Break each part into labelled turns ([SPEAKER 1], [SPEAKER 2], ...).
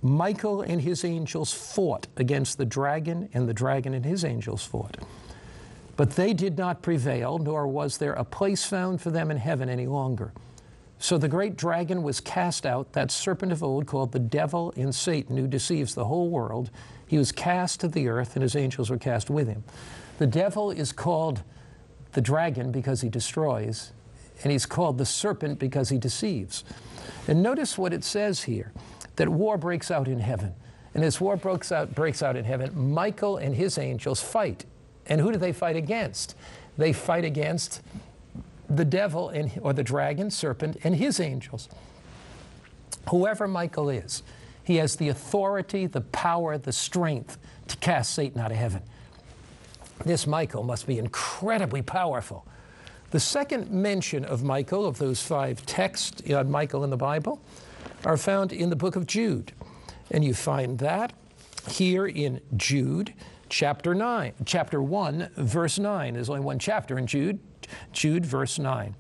[SPEAKER 1] Michael and his angels fought against the dragon, and the dragon and his angels fought. But they did not prevail, nor was there a place found for them in heaven any longer. So the great dragon was cast out, that serpent of old called the devil and Satan, who deceives the whole world. He was cast to the earth, and his angels were cast with him. The devil is called the dragon because he destroys, and he's called the serpent because he deceives. And notice what it says here, that war breaks out in heaven. And as war breaks out in heaven, Michael and his angels fight. And who do they fight against? They fight against the devil, or the dragon, serpent, and his angels. Whoever Michael is, he has the authority, the power, the strength to cast Satan out of heaven. This Michael must be incredibly powerful. The second mention of Michael, of those 5 texts on Michael in the Bible, are found in the book of Jude. And you find that here in Jude, chapter 1, verse 9. There's only one chapter in Jude, verse 9.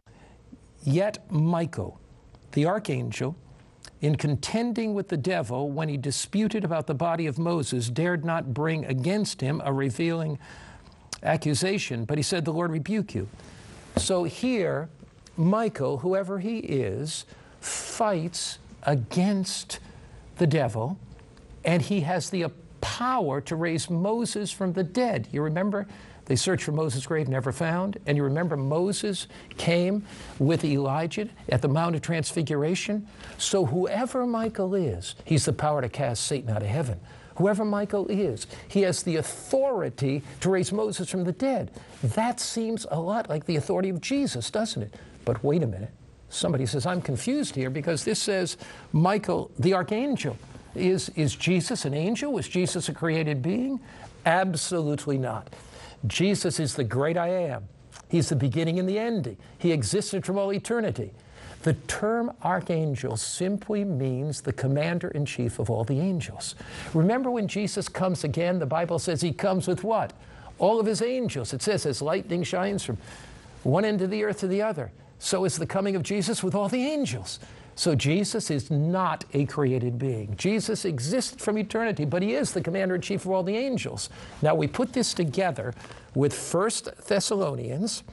[SPEAKER 1] Yet Michael, the archangel, in contending with the devil when he disputed about the body of Moses, dared not bring against him a revealing accusation, but he said, "The Lord rebuke you." So here, Michael, whoever he is, fights against the devil, and he has the power to raise Moses from the dead. You remember? They searched for Moses' grave, never found. And you remember Moses came with Elijah at the Mount of Transfiguration? So whoever Michael is, he's the power to cast Satan out of heaven. Whoever Michael is, he has the authority to raise Moses from the dead. That seems a lot like the authority of Jesus, doesn't it? But wait a minute. Somebody says, I'm confused here because this says Michael, the archangel. Is Jesus an angel? Was Jesus a created being? Absolutely not. Jesus is the great I am. He's the beginning and the ending. He existed from all eternity. The term archangel simply means the commander-in-chief of all the angels. Remember when Jesus comes again, the Bible says he comes with what? All of his angels. It says as lightning shines from one end of the earth to the other. So is the coming of Jesus with all the angels. So Jesus is not a created being. Jesus exists from eternity, but he is the commander-in-chief of all the angels. Now we put this together with 1 Thessalonians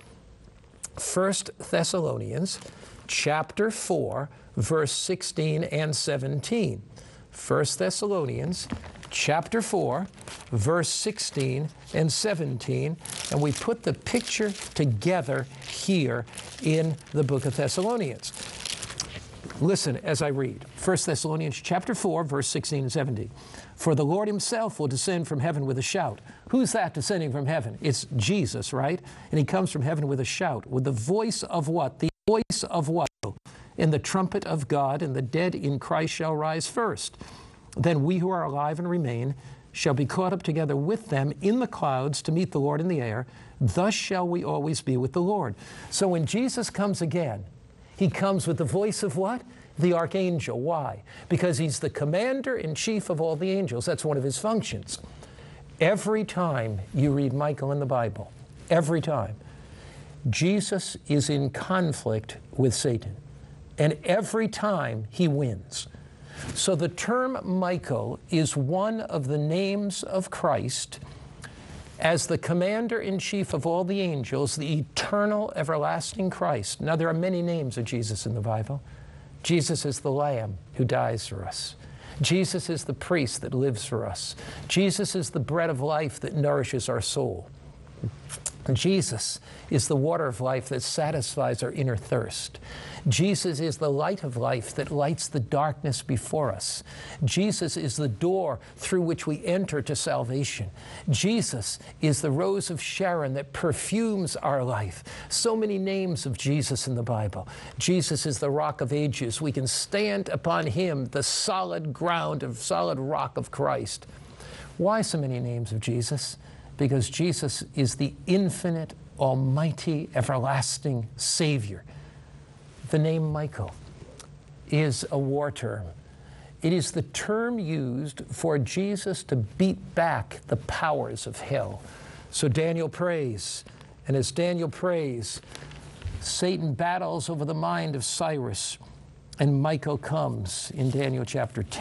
[SPEAKER 1] chapter 4, verse 16 and 17. 1 Thessalonians chapter 4, verse 16 and 17, and we put the picture together here in the book of Thessalonians. Listen as I read. 1 Thessalonians chapter 4, verse 16 and 17. For the Lord himself will descend from heaven with a shout. Who's that descending from heaven? It's Jesus, right? And he comes from heaven with a shout, with the voice of what? The voice of what? In the trumpet of God, and the dead in Christ shall rise first. Then we who are alive and remain shall be caught up together with them in the clouds to meet the Lord in the air. Thus shall we always be with the Lord. So when Jesus comes again, he comes with the voice of what? The archangel. Why? Because he's the commander-in-chief of all the angels. That's one of his functions. Every time you read Michael in the Bible, every time, Jesus is in conflict with Satan. And every time he wins. So the term Michael is one of the names of Christ as the commander-in-chief of all the angels, the eternal, everlasting Christ. Now, there are many names of Jesus in the Bible. Jesus is the Lamb who dies for us. Jesus is the priest that lives for us. Jesus is the bread of life that nourishes our soul. Jesus is the water of life that satisfies our inner thirst. Jesus is the light of life that lights the darkness before us. Jesus is the door through which we enter to salvation. Jesus is the rose of Sharon that perfumes our life. So many names of Jesus in the Bible. Jesus is the rock of ages. We can stand upon him, the solid ground of solid rock of Christ. Why so many names of Jesus? Because Jesus is the infinite, almighty, everlasting Savior. The name Michael is a war term. It is the term used for Jesus to beat back the powers of hell. So Daniel prays, and as Daniel prays, Satan battles over the mind of Cyrus, and Michael comes in Daniel chapter 10.